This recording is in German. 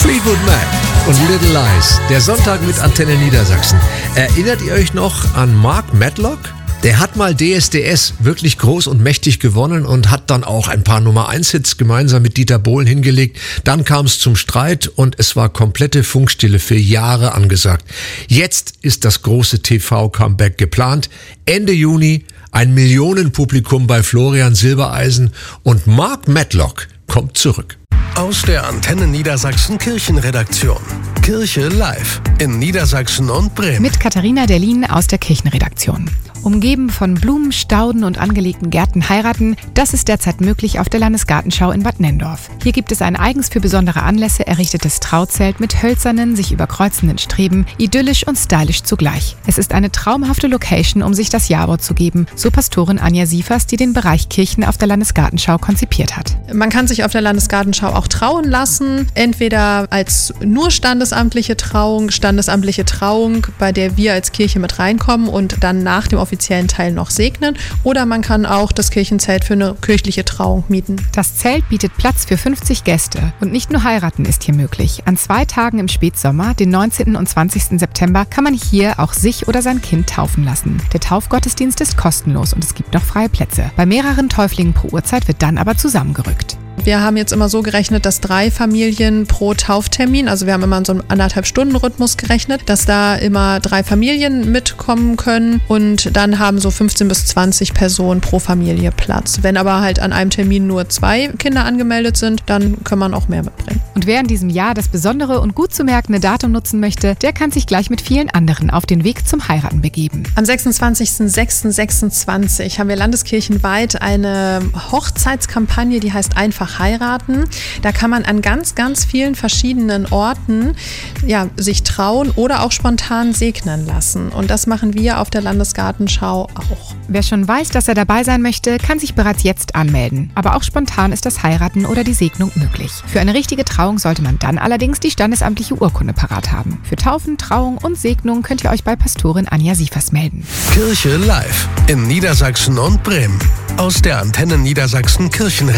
Fleetwood Mac und Little Lies. Der Sonntag mit Antenne Niedersachsen. Erinnert ihr euch noch an Mark Medlock? Der hat mal DSDS wirklich groß und mächtig gewonnen und hat dann auch ein paar Nummer-1-Hits gemeinsam mit Dieter Bohlen hingelegt. Dann kam es zum Streit und es war komplette Funkstille für Jahre angesagt. Jetzt ist das große TV-Comeback geplant. Ende Juni ein Millionenpublikum bei Florian Silbereisen und Mark Medlock kommt zurück. Aus der Antenne Niedersachsen Kirchenredaktion. Kirche live in Niedersachsen und Bremen. Mit Katharina Derlin aus der Kirchenredaktion. Umgeben von Blumen, Stauden und angelegten Gärten heiraten, das ist derzeit möglich auf der Landesgartenschau in Bad Nenndorf. Hier gibt es ein eigens für besondere Anlässe errichtetes Trauzelt mit hölzernen, sich überkreuzenden Streben, idyllisch und stylisch zugleich. Es ist eine traumhafte Location, um sich das Ja-Wort zu geben, so Pastorin Anja Siefers, die den Bereich Kirchen auf der Landesgartenschau konzipiert hat. Man kann sich auf der Landesgartenschau auch trauen lassen, entweder als nur standesamtliche Trauung, bei der wir als Kirche mit reinkommen und dann nach dem offiziellen Teil noch segnen, oder man kann auch das Kirchenzelt für eine kirchliche Trauung mieten. Das Zelt bietet Platz für 50 Gäste und nicht nur heiraten ist hier möglich. An 2 Tagen im Spätsommer, den 19. und 20. September, kann man hier auch sich oder sein Kind taufen lassen. Der Taufgottesdienst ist kostenlos und es gibt noch freie Plätze. Bei mehreren Täuflingen pro Uhrzeit wird dann aber zusammengerückt. Wir haben jetzt immer so gerechnet, dass 3 Familien pro Tauftermin, also wir haben immer in so einem 1,5-Stunden-Rhythmus gerechnet, dass da immer 3 Familien mitkommen können und dann haben so 15 bis 20 Personen pro Familie Platz. Wenn aber halt an einem Termin nur 2 Kinder angemeldet sind, dann kann man auch mehr mitbringen. Und wer in diesem Jahr das besondere und gut zu merkende Datum nutzen möchte, der kann sich gleich mit vielen anderen auf den Weg zum Heiraten begeben. Am 26.06.26 haben wir landeskirchenweit eine Hochzeitskampagne, die heißt Einfach heiraten. Da kann man an ganz, ganz vielen verschiedenen Orten sich trauen oder auch spontan segnen lassen. Und das machen wir auf der Landesgartenschau auch. Wer schon weiß, dass er dabei sein möchte, kann sich bereits jetzt anmelden. Aber auch spontan ist das Heiraten oder die Segnung möglich. Für eine richtige Trauung sollte man dann allerdings die standesamtliche Urkunde parat haben. Für Taufen, Trauung und Segnung könnt ihr euch bei Pastorin Anja Siefers melden. Kirche live in Niedersachsen und Bremen. Aus der Antenne Niedersachsen Kirchenredaktion.